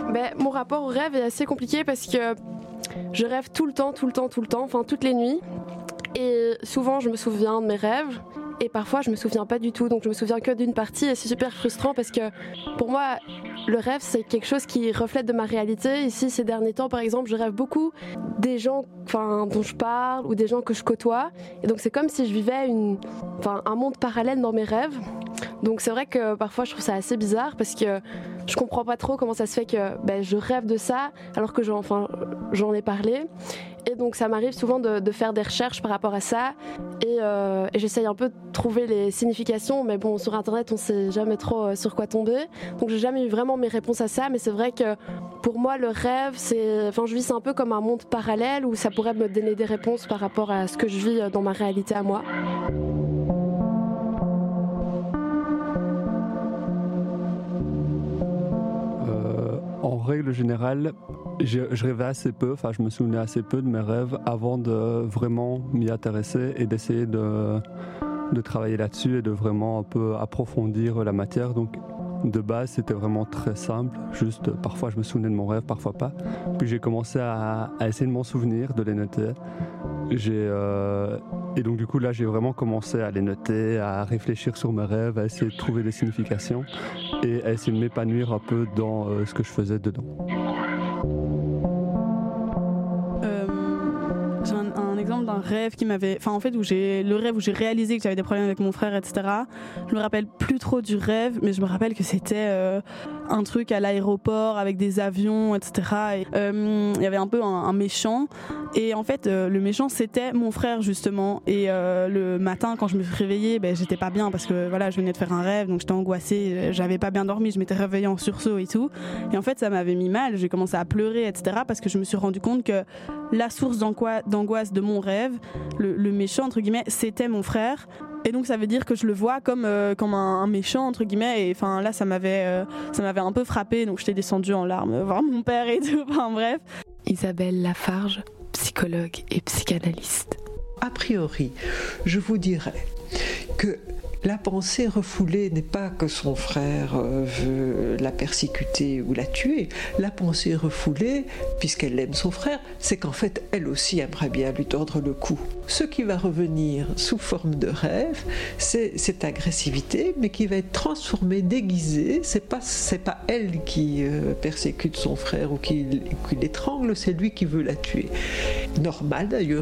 Mon rapport au rêve est assez compliqué parce que je rêve tout le temps, enfin toutes les nuits. Et souvent je me souviens de mes rêves et parfois je me souviens pas du tout, donc je me souviens que d'une partie et c'est super frustrant parce que pour moi le rêve c'est quelque chose qui reflète de ma réalité. Ici ces derniers temps par exemple je rêve beaucoup des gens dont je parle ou des gens que je côtoie et donc c'est comme si je vivais un monde parallèle dans mes rêves. Donc c'est vrai que parfois je trouve ça assez bizarre parce que je comprends pas trop comment ça se fait que je rêve de ça alors que j'en ai parlé. Et donc ça m'arrive souvent de faire des recherches par rapport à ça et j'essaye un peu de trouver les significations, mais bon sur internet on sait jamais trop sur quoi tomber, donc j'ai jamais eu vraiment mes réponses à ça. Mais c'est vrai que pour moi le rêve je vis un peu comme un monde parallèle où ça pourrait me donner des réponses par rapport à ce que je vis dans ma réalité à moi. En règle générale, je rêvais assez peu, je me souvenais assez peu de mes rêves avant de vraiment m'y intéresser et d'essayer de travailler là-dessus et de vraiment un peu approfondir la matière. Donc de base c'était vraiment très simple, juste parfois je me souvenais de mon rêve, parfois pas. Puis j'ai commencé à essayer de m'en souvenir, de les noter. Et donc du coup là j'ai vraiment commencé à les noter, à réfléchir sur mes rêves, à essayer de trouver des significations et à essayer de m'épanouir un peu dans ce que je faisais dedans. J'ai un exemple d'un rêve qui m'avait, le rêve où j'ai réalisé que j'avais des problèmes avec mon frère, etc. Je me rappelle plus trop du rêve, mais je me rappelle que c'était un truc à l'aéroport avec des avions, etc. Et il y avait un peu un méchant. Et en fait, le méchant, c'était mon frère, justement. Et le matin, quand je me suis réveillée, j'étais pas bien parce que je venais de faire un rêve, donc j'étais angoissée, j'avais pas bien dormi, je m'étais réveillée en sursaut et tout. Et en fait, ça m'avait mis mal, j'ai commencé à pleurer, etc. parce que je me suis rendu compte que la source d'angoisse de mon rêve, le méchant, entre guillemets, c'était mon frère. Et donc ça veut dire que je le vois comme un méchant, entre guillemets. Et là, ça m'avait un peu frappée, donc j'étais descendue en larmes voir mon père et tout. Bref. Isabelle Lafarge, psychologue et psychanalyste. A priori, je vous dirais que la pensée refoulée n'est pas que son frère veut la persécuter ou la tuer. La pensée refoulée, puisqu'elle aime son frère, c'est qu'en fait, elle aussi aimerait bien lui tordre le cou. Ce qui va revenir sous forme de rêve, c'est cette agressivité, mais qui va être transformée, déguisée. C'est pas elle qui persécute son frère ou qui l'étrangle, c'est lui qui veut la tuer. Normal d'ailleurs.